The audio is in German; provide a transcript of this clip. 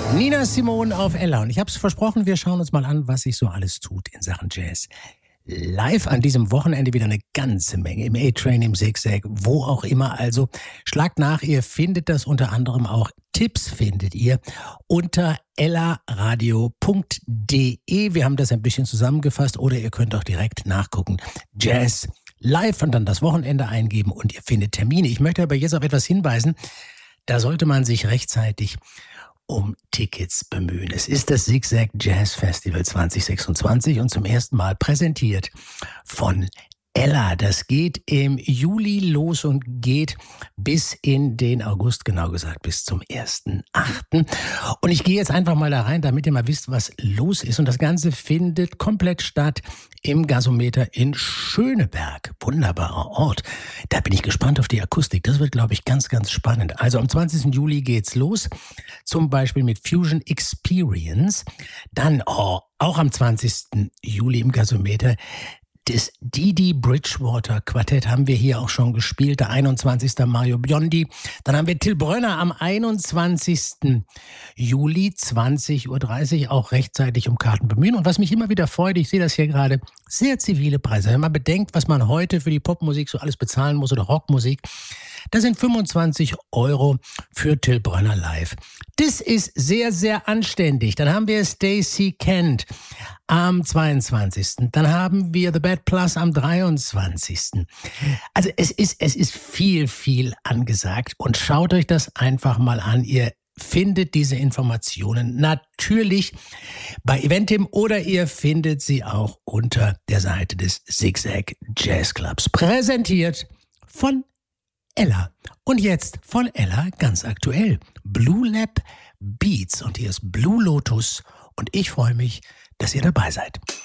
Nina Simone auf Ella. Und ich habe es versprochen, wir schauen uns mal an, was sich so alles tut in Sachen Jazz. Live an diesem Wochenende wieder eine ganze Menge. Im A-Train, im Zigzag, wo auch immer. Also schlagt nach, ihr findet das unter anderem auch. Tipps findet ihr unter ellaradio.de. Wir haben das ein bisschen zusammengefasst oder ihr könnt auch direkt nachgucken. Jazz live und dann das Wochenende eingeben und ihr findet Termine. Ich möchte aber jetzt auf etwas hinweisen. Da sollte man sich rechtzeitig um Tickets bemühen. Es ist das Zigzag Jazz Festival 2026 und zum ersten Mal präsentiert von Ella. Das geht im Juli los und geht bis in den August, genau gesagt bis zum 1.8. Und ich gehe jetzt einfach mal da rein, damit ihr mal wisst, was los ist. Und das Ganze findet komplett statt im Gasometer in Schöneberg. Wunderbarer Ort. Da bin ich gespannt auf die Akustik. Das wird, glaube ich, ganz, ganz spannend. Also am 20. Juli geht's los. Zum Beispiel mit Fusion Experience. Dann auch am 20. Juli im Gasometer das Didi Bridgewater Quartett haben wir hier auch schon gespielt. Der 21. Mario Biondi. Dann haben wir Till Brönner am 21. Juli 20.30 Uhr auch rechtzeitig um Karten bemühen. Und was mich immer wieder freut, ich sehe das hier gerade, sehr zivile Preise. Wenn man bedenkt, was man heute für die Popmusik so alles bezahlen muss oder Rockmusik, das sind 25 € für Till Brönner live. Das ist sehr, sehr anständig. Dann haben wir Stacey Kent am 22. Dann haben wir The Bad Plus am 23. Also es ist viel, viel angesagt. Und schaut euch das einfach mal an. Ihr findet diese Informationen natürlich bei Eventim oder ihr findet sie auch unter der Seite des Zigzag Jazz Clubs. Präsentiert von Ella. Und jetzt von Ella ganz aktuell. Blue Lab Beats. Und hier ist Blue Lotus. Und ich freue mich, dass ihr dabei seid.